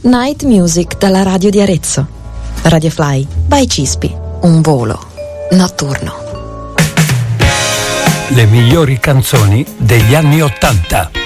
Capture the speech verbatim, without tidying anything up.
Night Music dalla radio di Arezzo. Radio Fly by Cispi, un volo notturno. Le migliori canzoni degli anni Ottanta.